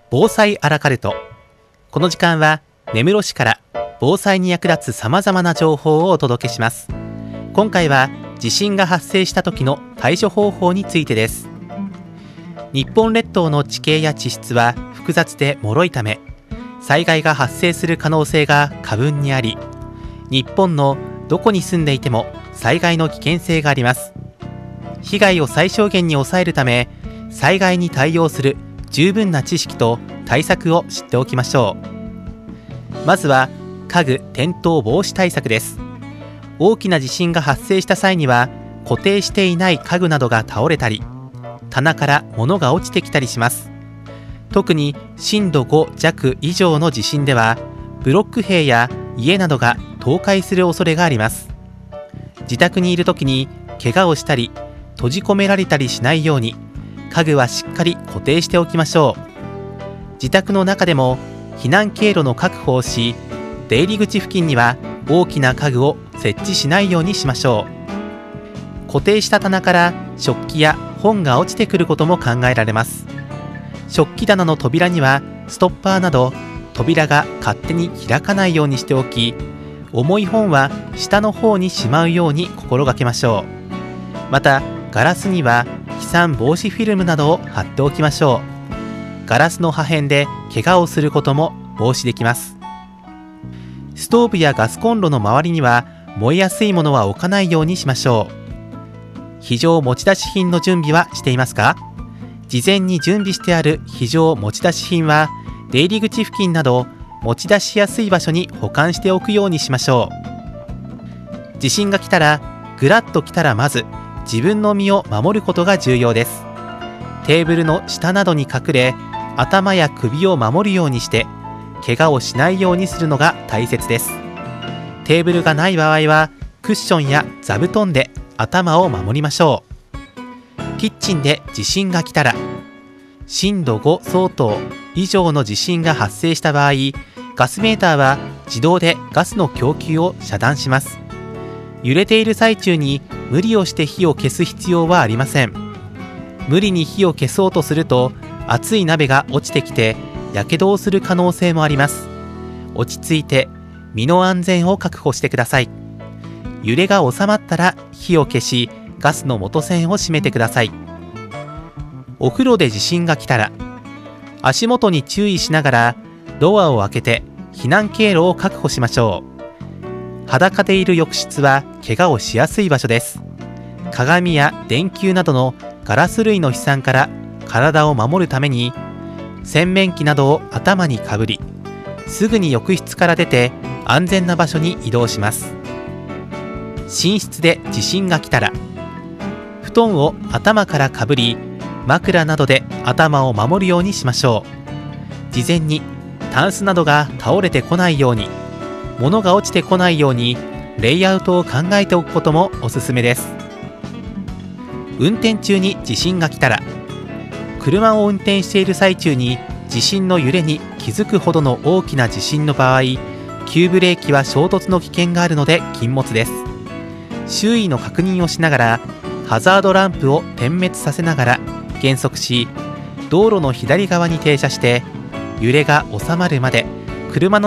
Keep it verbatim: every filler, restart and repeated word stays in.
防災アラカルト。この時間は根室市から防災に役立つさまざまな情報をお届けします。今回は地震が発生した時の対処方法についてです。日本列島の地形や地質は複雑で脆いため、災害が発生する可能性が過分にあり、日本のどこに住んでいても災害の危険性があります。被害を最小限に抑えるため、災害に対応する十分な知識と対策を知っておきましょう。まずは家具転倒防止対策です。大きな地震が発生した際には、固定していない家具などが倒れたり、棚から物が落ちてきたりします。特に震度ご弱以上の地震では、ブロック塀や家などが倒壊する恐れがあります。自宅にいるときに怪我をしたり閉じ込められたりしないように、家具はしっかり固定しておきましょう。自宅の中でも避難経路の確保をし、出入り口付近には大きな家具を設置しないようにしましょう。固定した棚から食器や本が落ちてくることも考えられます。食器棚の扉にはストッパーなど、扉が勝手に開かないようにしておき、重い本は下の方にしまうように心がけましょう。またガラスには飛散防止フィルムなどを貼っておきましょう。ガラスの破片で怪我をすることも防止できます。ストーブやガスコンロの周りには燃えやすいものは置かないようにしましょう。非常持ち出し品の準備はしていますか？事前に準備してある非常持ち出し品は、出入り口付近など持ち出しやすい場所に保管しておくようにしましょう。地震が来たら、ぐらっと来たらまず自分の身を守ることが重要です。テーブルの下などに隠れ、頭や首を守るようにして、怪我をしないようにするのが大切です。テーブルがない場合は、クッションや座布団で頭を守りましょう。キッチンで地震が来たら、震度ご相当以上の地震が発生した場合、ガスメーターは自動でガスの供給を遮断します。揺れている最中に無理をして火を消す必要はありません。無理に火を消そうとすると、熱い鍋が落ちてきてやけどをする可能性もあります。落ち着いて身の安全を確保してください。揺れが収まったら火を消し、ガスの元栓を閉めてください。お風呂で地震が来たら、足元に注意しながらドアを開けて避難経路を確保しましょう。裸でいる浴室は怪我をしやすい場所です。鏡や電球などのガラス類の飛散から体を守るために、洗面器などを頭にかぶり、すぐに浴室から出て安全な場所に移動します。寝室で地震が来たら、布団を頭からかぶり、枕などで頭を守るようにしましょう。事前にタンスなどが倒れてこないように、物が落ちてこないようにレイアウトを考えておくこともおすすめです。運転中に地震が来たら、車を運転している最中に地震の揺れに気づくほどの大きな地震の場合、急ブレーキは衝突の危険があるので禁物です。周囲の確認をしながら、ハザードランプを点滅させながら減速し、道路の左側に停車して、揺れが収まるまで車の